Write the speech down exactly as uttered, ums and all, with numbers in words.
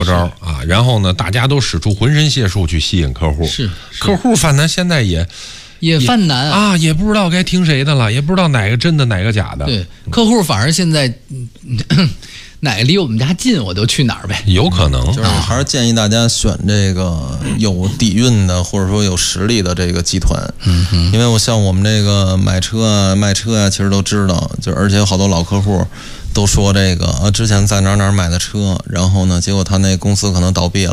招啊，然后呢，大家都使出浑身解数去吸引客户。 是， 是客户犯难现在也也犯难 啊, 啊，也不知道该听谁的了，也不知道哪个真的哪个假的。 对，客户反而现在。哪个离我们家近，我就去哪儿呗。 有可能， 就是还是建议大家选这个有底蕴的，或者说有实力的这个集团。 嗯哼， 因为我像我们这个买车啊、卖车啊，其实都知道，就而且有好多老客户都说这个啊，之前在哪哪买的车，然后呢，结果他那公司可能倒闭了。